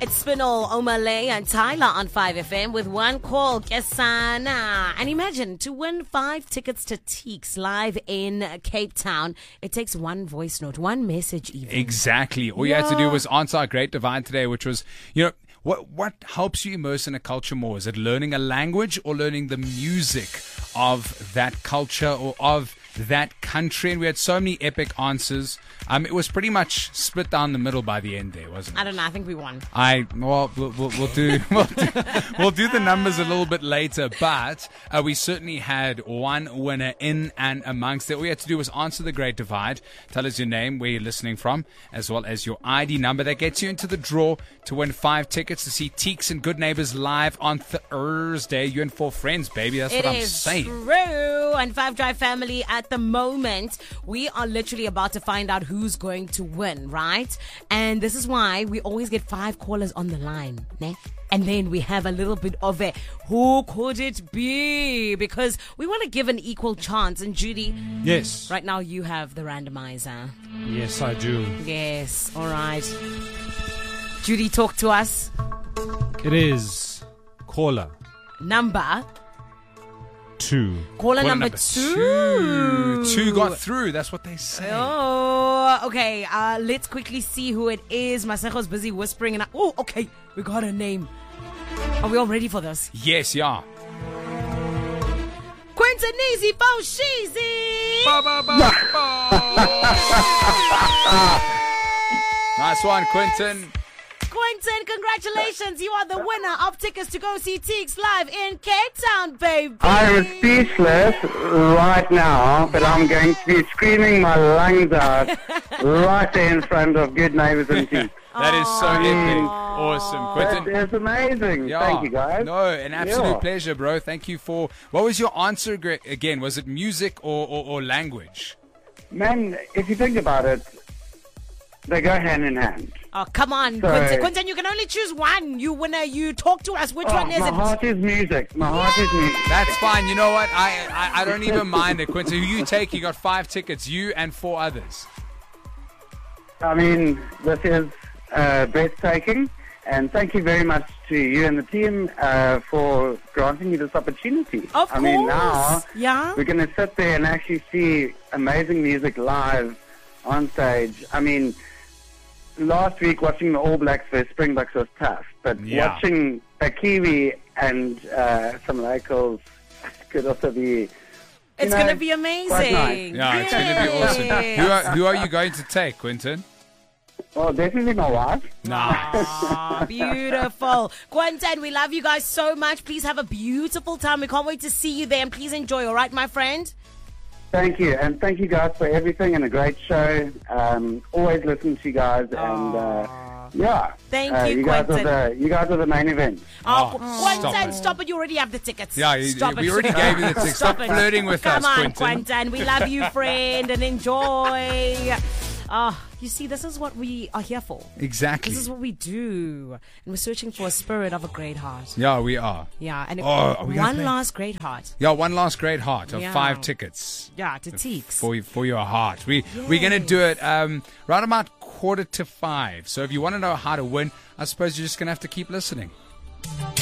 It's Spinall, Omalay, and Tyler on 5FM with one call, Kesana. And imagine, to win 5 tickets to Teeks live in Cape Town, it takes one voice note, one message even. Exactly. All you had to do was answer our Great Divide today, which was, what helps you immerse in a culture more? Is it learning a language or learning the music of that culture or of that country? And we had so many epic answers. It was pretty much split down the middle by the end there, wasn't it? I don't know. I think we won. We'll do the numbers a little bit later, but we certainly had one winner in and amongst it. All you had to do was answer the Great Divide, tell us your name, where you're listening from, as well as your ID number. That gets you into the draw to win 5 tickets to see Teeks and Good Neighbors live on Thursday. You and 4 friends, baby. That's what I'm saying. It is true. And 5 Drive family, at the moment, we are literally about to find out who's going to win, right? And this is why we always get 5 callers on the line, ne? And then we have a little bit of a who could it be? Because we want to give an equal chance. And Judy, yes, right now you have the randomizer. Yes, I do. Yes, all right. Judy, talk to us. It is caller number 2. Caller number 2. 2 got through. That's what they say. Oh, okay. Let's quickly see who it is. Masejo's busy whispering. Okay. We got a name. Are we all ready for this? Yes, yeah. Quintanese Foshizi. Nice one, Quinton. Quinton, congratulations. You are the winner of tickets to go see Teeks live in Cape Town, baby. I'm speechless right now, but I'm going to be screaming my lungs out right there in front of Good Neighbors and Teeks. That is so epic. Awesome. Quinton. That's amazing. Yeah. Thank you, guys. No, an absolute pleasure, bro. Thank you for... What was your answer again? Was it music or language? Man, if you think about it, they go hand in hand. Oh, come on, Quinton, you can only choose one. You winner, you talk to us. Which one is my it? My heart is music. My heart is music. That's fine. You know what? I don't even mind it, Quinton. Who you take? You got 5 tickets. You and 4 others. I mean, this is breathtaking. And thank you very much to you and the team for granting me this opportunity. Of course. I mean, now we're going to sit there and actually see amazing music live on stage. I mean, last week watching the All Blacks versus Springboks was tough, but watching a Kiwi and some locals could also be... It's going to be amazing. Nice. Yeah, it's going to be awesome. Who are you going to take, Quinton? Oh, definitely my wife. Nah. Beautiful. Quinton, we love you guys so much. Please have a beautiful time. We can't wait to see you there, and please enjoy, all right, my friend? Thank you, and thank you guys for everything and a great show. Always listen to you guys, and thank you, you Quinton. You guys are the main event. Quinton, stop it! You already have the tickets. Yeah, we already gave you the tickets. Stop flirting with us, Quinton. Quinton. Come on, Quinton. We love you, friend, and enjoy. You see, this is what we are here for. Exactly. This is what we do. And we're searching for a spirit of a great heart. Yeah, we are. Yeah, and one last great heart. Yeah, one last great heart of 5 tickets. Yeah, to Teeks. For your heart. We're going to do it right about 4:45. So if you want to know how to win, I suppose you're just going to have to keep listening.